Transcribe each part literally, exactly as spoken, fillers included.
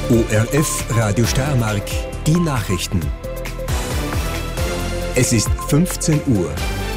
O R F Radio Steiermark, die Nachrichten. Es ist fünfzehn Uhr.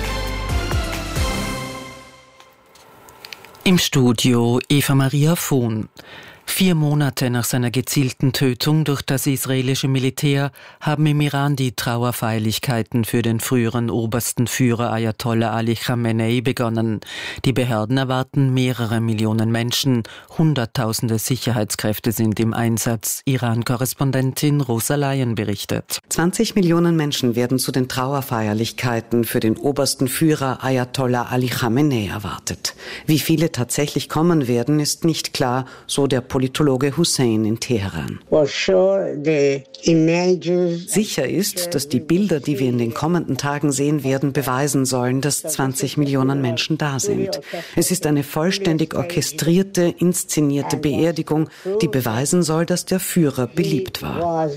Im Studio Eva Maria Vohn. Vier Monate nach seiner gezielten Tötung durch das israelische Militär haben im Iran die Trauerfeierlichkeiten für den früheren obersten Führer Ayatollah Ali Khamenei begonnen. Die Behörden erwarten mehrere Millionen Menschen. Hunderttausende Sicherheitskräfte sind im Einsatz. Iran-Korrespondentin Rosa Laien berichtet. zwanzig Millionen Menschen werden zu den Trauerfeierlichkeiten für den obersten Führer Ayatollah Ali Khamenei erwartet. Wie viele tatsächlich kommen werden, ist nicht klar, so der Politologe Hussein in Teheran. Sicher ist, dass die Bilder, die wir in den kommenden Tagen sehen werden, beweisen sollen, dass zwanzig Millionen Menschen da sind. Es ist eine vollständig orchestrierte, inszenierte Beerdigung, die beweisen soll, dass der Führer beliebt war.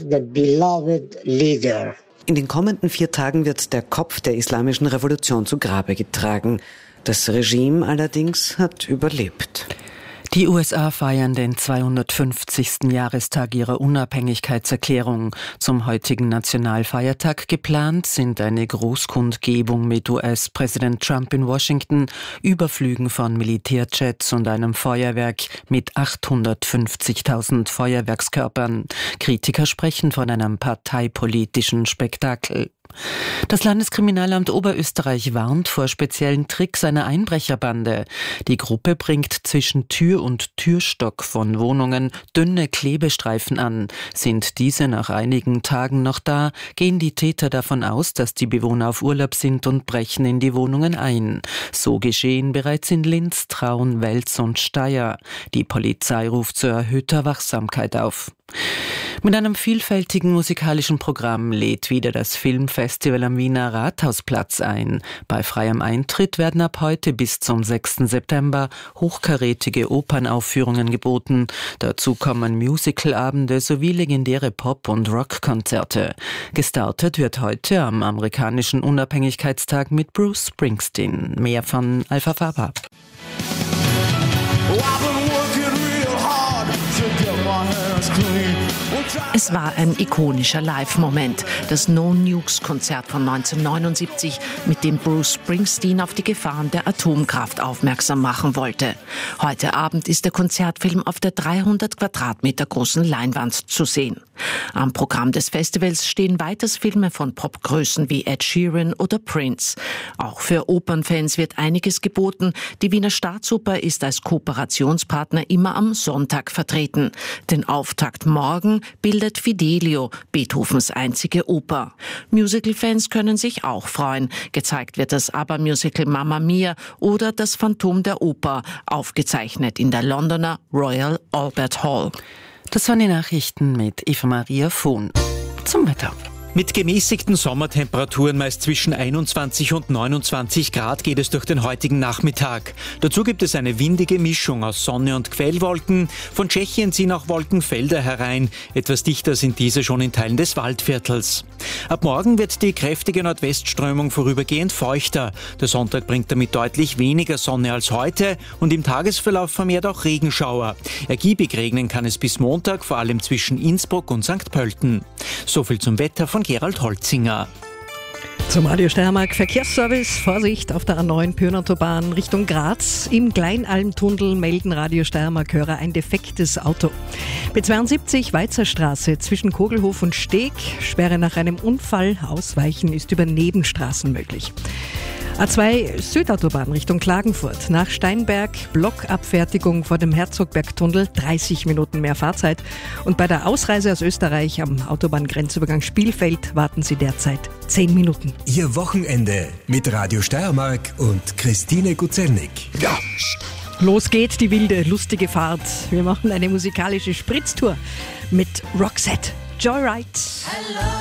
In den kommenden vier Tagen wird der Kopf der islamischen Revolution zu Grabe getragen. Das Regime allerdings hat überlebt. Die U S A feiern den zweihundertfünfzigsten Jahrestag ihrer Unabhängigkeitserklärung. Zum heutigen Nationalfeiertag geplant sind eine Großkundgebung mit U S-Präsident Trump in Washington, Überflügen von Militärjets und einem Feuerwerk mit achthundertfünfzigtausend Feuerwerkskörpern. Kritiker sprechen von einem parteipolitischen Spektakel. Das Landeskriminalamt Oberösterreich warnt vor speziellen Tricks einer Einbrecherbande. Die Gruppe bringt zwischen Tür und Türstock von Wohnungen dünne Klebestreifen an. Sind diese nach einigen Tagen noch da, gehen die Täter davon aus, dass die Bewohner auf Urlaub sind und brechen in die Wohnungen ein. So geschehen bereits in Linz, Traun, Wels und Steyr. Die Polizei ruft zu erhöhter Wachsamkeit auf. Mit einem vielfältigen musikalischen Programm lädt wieder das Filmfestival am Wiener Rathausplatz ein. Bei freiem Eintritt werden ab heute bis zum sechsten September hochkarätige Opernaufführungen geboten. Dazu kommen Musicalabende sowie legendäre Pop- und Rockkonzerte. Gestartet wird heute am amerikanischen Unabhängigkeitstag mit Bruce Springsteen. Mehr von Alpha Faba. Es war ein ikonischer Live-Moment, das No-Nukes-Konzert von neunzehnhundertneunundsiebzig, mit dem Bruce Springsteen auf die Gefahren der Atomkraft aufmerksam machen wollte. Heute Abend ist der Konzertfilm auf der dreihundert Quadratmeter großen Leinwand zu sehen. Am Programm des Festivals stehen weiters Filme von Popgrößen wie Ed Sheeran oder Prince. Auch für Opernfans wird einiges geboten. Die Wiener Staatsoper ist als Kooperationspartner immer am Sonntag vertreten. Den Auftakt morgen bildet Fidelio, Beethovens einzige Oper. Musical-Fans können sich auch freuen. Gezeigt wird das ABBA-Musical Mamma Mia oder das Phantom der Oper, aufgezeichnet in der Londoner Royal Albert Hall. Das waren die Nachrichten mit Eva Maria Vohn. Zum Wetter. Mit gemäßigten Sommertemperaturen meist zwischen einundzwanzig und neunundzwanzig Grad geht es durch den heutigen Nachmittag. Dazu gibt es eine windige Mischung aus Sonne und Quellwolken. Von Tschechien ziehen auch Wolkenfelder herein. Etwas dichter sind diese schon in Teilen des Waldviertels. Ab morgen wird die kräftige Nordwestströmung vorübergehend feuchter. Der Sonntag bringt damit deutlich weniger Sonne als heute und im Tagesverlauf vermehrt auch Regenschauer. Ergiebig regnen kann es bis Montag, vor allem zwischen Innsbruck und Sankt Pölten. Soviel zum Wetter von Gerald Holzinger. Zum Radio Steiermark Verkehrsservice. Vorsicht auf der A neun Pyrnautobahn Richtung Graz. Im Kleinalmtunnel melden Radio Steiermark-Hörer ein defektes Auto. B zweiundsiebzig Weizerstraße zwischen Kogelhof und Steg. Sperre nach einem Unfall. Ausweichen ist über Nebenstraßen möglich. A zwei Südautobahn Richtung Klagenfurt. Nach Steinberg Blockabfertigung vor dem Herzogbergtunnel. dreißig Minuten mehr Fahrzeit. Und bei der Ausreise aus Österreich am Autobahngrenzübergang Spielfeld warten Sie derzeit zehn Minuten. Ihr Wochenende mit Radio Steiermark und Christine Guzelnik. Ja. Los geht die wilde, lustige Fahrt. Wir machen eine musikalische Spritztour mit Roxette. Joyride. Hello.